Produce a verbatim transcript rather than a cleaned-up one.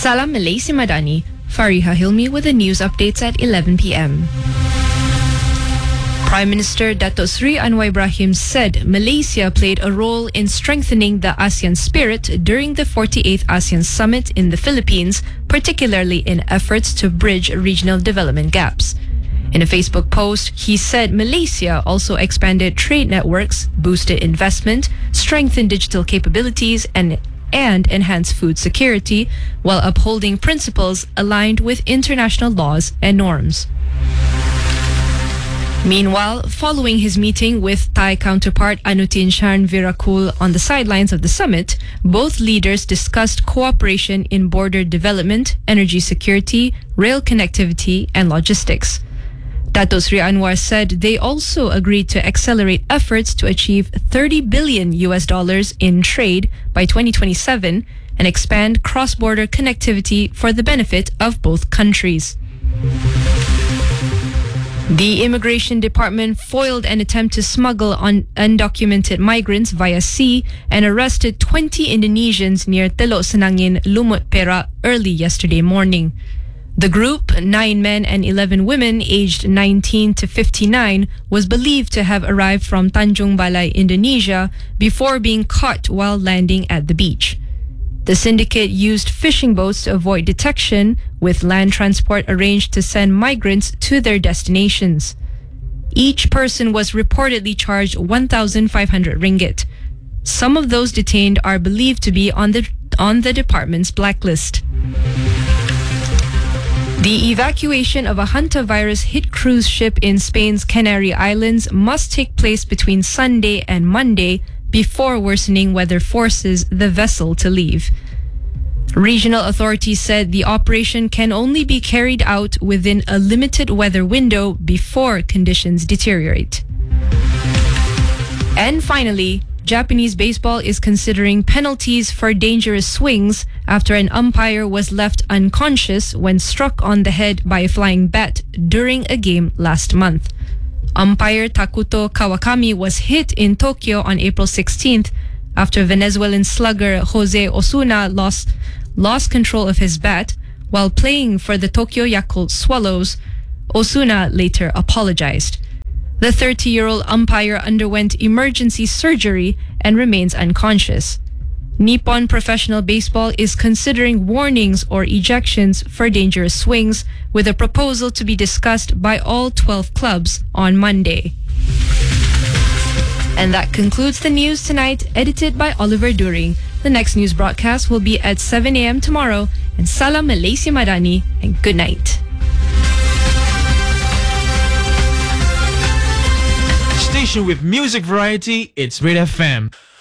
Salam Malaysia Madani. Fariha Hilmi with the news updates at eleven p.m. Prime Minister Dato Sri Anwar Ibrahim said Malaysia played a role in strengthening the ASEAN spirit during the forty-eighth ASEAN Summit in the Philippines, particularly in efforts to bridge regional development gaps. In a Facebook post, he said Malaysia also expanded trade networks, boosted investment, strengthened digital capabilities, and and enhanced food security, while upholding principles aligned with international laws and norms. Meanwhile, following his meeting with Thai counterpart Anutin Charnvirakul on the sidelines of the summit, both leaders discussed cooperation in border development, energy security, rail connectivity, and logistics. Dato Sri Anwar said they also agreed to accelerate efforts to achieve thirty billion U S dollars in trade by twenty twenty-seven and expand cross-border connectivity for the benefit of both countries. The Immigration Department foiled an attempt to smuggle on undocumented migrants via sea and arrested twenty Indonesians near Teluk Senangin, Lumut, Perak early yesterday morning. The group, nine men and eleven women aged nineteen to fifty-nine, was believed to have arrived from Tanjung Balai, Indonesia, before being caught while landing at the beach. The syndicate used fishing boats to avoid detection, with land transport arranged to send migrants to their destinations. Each person was reportedly charged one thousand five hundred ringgit. Some of those detained are believed to be on the on the department's blacklist. The evacuation of a hantavirus-hit cruise ship in Spain's Canary Islands must take place between Sunday and Monday before worsening weather forces the vessel to leave. Regional authorities said the operation can only be carried out within a limited weather window before conditions deteriorate. And finally, Japanese baseball is considering penalties for dangerous swings after an umpire was left unconscious when struck on the head by a flying bat during a game last month. Umpire Takuto Kawakami was hit in Tokyo on April sixteenth after Venezuelan slugger Jose Osuna lost, lost control of his bat while playing for the Tokyo Yakult Swallows. Osuna later apologized. The thirty-year-old umpire underwent emergency surgery and remains unconscious. Nippon Professional Baseball is considering warnings or ejections for dangerous swings, with a proposal to be discussed by all twelve clubs on Monday. And that concludes the news tonight, edited by Oliver During. The next news broadcast will be at seven a.m. tomorrow. And Salam Malaysia Madani, and good night. Station with music variety, it's Red F M.